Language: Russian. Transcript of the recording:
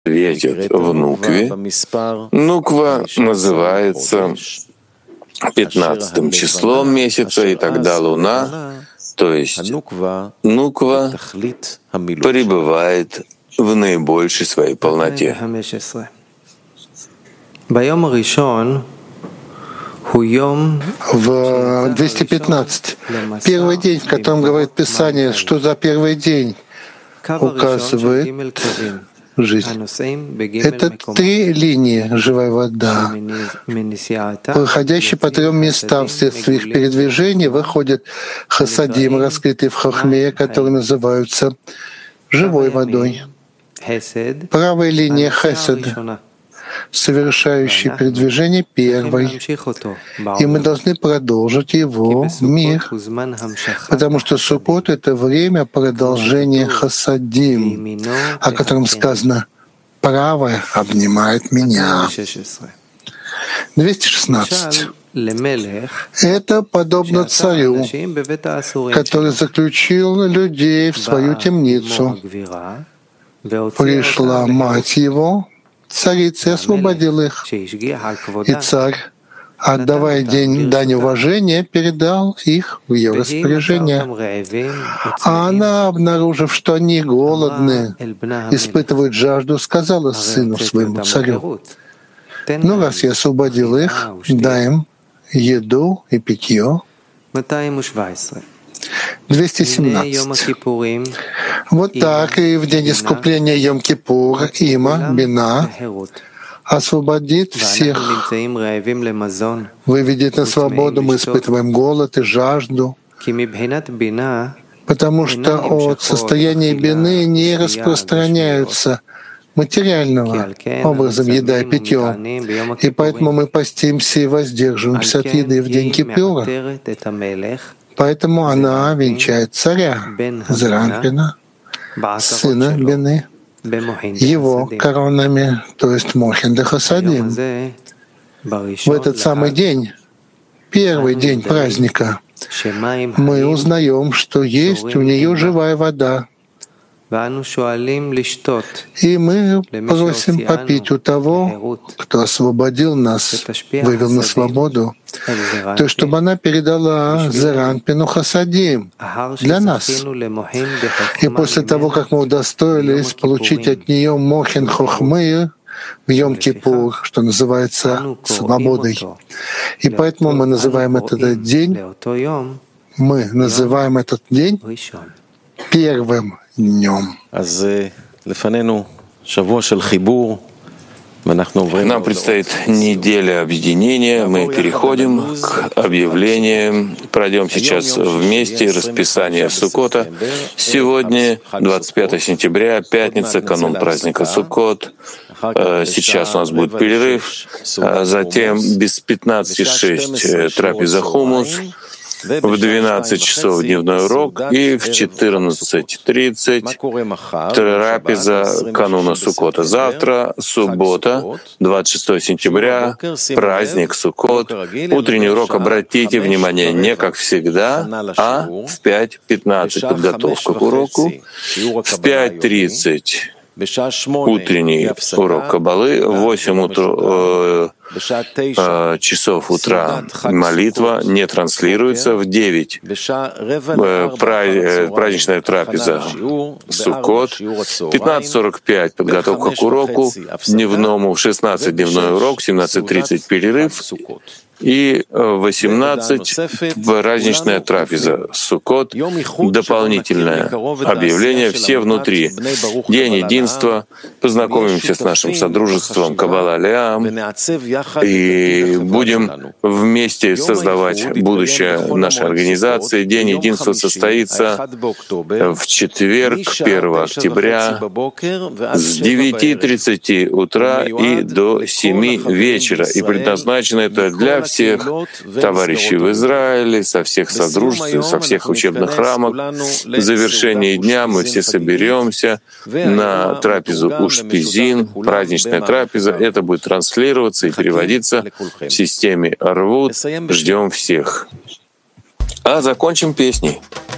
светит в Нукве. Нуква называется 15 числом месяца, и тогда Луна, то есть Нуква, пребывает в наибольшей своей полноте. В 215. Первый день, в котором говорит Писание, что за первый день указывает жизнь. Это 3 линии живая вода, проходящие по 3 местам. Вследствие их передвижения выходят хасадим, раскрытые в хохме, которые называются живой водой. Правая линия хесед, совершающий передвижение первой. И мы должны продолжить его мир, потому что Суккот — это время продолжения хасадим, о котором сказано «правая обнимает меня». 216. Это подобно царю, который заключил людей в свою темницу. Пришла мать его, царица, освободил их. И царь, отдавая дань уважения, передал их в ее распоряжение. А она, обнаружив, что они голодны, испытывают жажду, сказала сыну своему царю: «Ну, раз я освободил их, дай им еду и питье». 217. Вот так и в день искупления Йом-Кипур Има, Бина, освободит всех, выведет на свободу. Мы испытываем голод и жажду, потому что от состояния Бины не распространяются материального образом еда и питье. И поэтому мы постимся и воздерживаемся от еды в день Кипура. Поэтому она венчает царя Заранпина, сына Бины, его коронами, то есть Мохин де Хасадим. В этот самый день, первый день праздника, мы узнаем, что есть у нее живая вода. И мы просим попить у того, кто освободил нас, вывел на свободу, то есть чтобы она передала Заранпину Хасадим для нас. И после того, как мы удостоились получить от нее Мохин Хохмы в Йом-Кипур, что называется свободой. И поэтому мы называем этот день первым днем. Нам предстоит неделя объединения. Мы переходим к объявлениям. Пройдем сейчас вместе расписание Суккота. Сегодня 25 сентября, пятница, канун праздника Суккот. Сейчас у нас будет перерыв. Затем без 15:06 трапеза хумус. В 12 часов дневной урок и в 14:30 трапеза кануна Суккота. Завтра, суббота, 26 сентября, праздник Суккот. Утренний урок, обратите внимание, не как всегда, а в 5:15 подготовка к уроку, в 5:30 утренний урок Каббалы, в 8 часов утра молитва не транслируется, в 9 праздничная трапеза Суккот, 15:45 подготовка к уроку дневному, в 16 дневной урок, 17:30 перерыв и 18 праздничная трапеза Суккот, дополнительное объявление, все внутри. День единства, познакомимся с нашим содружеством Каббала Леам и будем вместе создавать будущее нашей организации. День единства состоится в четверг, 1 октября, с 9:30 утра и до 7 вечера. И предназначено это для всех товарищей в Израиле, со всех содружеств, со всех учебных рамок. В завершении дня мы все соберемся на трапезу Ушпизин, праздничная трапеза. Это будет транслироваться и переводиться в системе Арвут. Ждем всех. А закончим песней.